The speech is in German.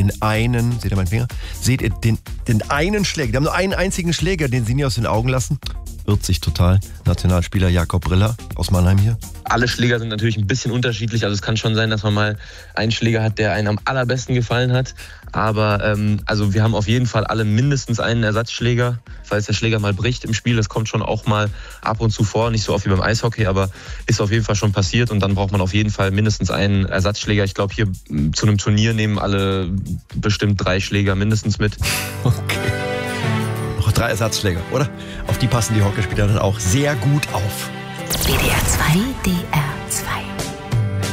den einen, seht ihr meinen Finger? Seht ihr den einen Schläger? Die haben nur einen einzigen Schläger, den sie nie aus den Augen lassen. Irrt sich total. Nationalspieler Jakob Briller aus Mannheim hier. Alle Schläger sind natürlich ein bisschen unterschiedlich. Also es kann schon sein, dass man mal einen Schläger hat, der einem am allerbesten gefallen hat. Aber also wir haben auf jeden Fall alle mindestens einen Ersatzschläger, falls der Schläger mal bricht im Spiel. Das kommt schon auch mal ab und zu vor. Nicht so oft wie beim Eishockey, aber ist auf jeden Fall schon passiert. Und dann braucht man auf jeden Fall mindestens einen Ersatzschläger. Ich glaube, hier zu einem Turnier nehmen alle bestimmt 3 Schläger mindestens mit. Okay. Noch 3 Ersatzschläger, oder? Auf die passen die Hockeyspieler dann auch sehr gut auf. WDR 2. WDR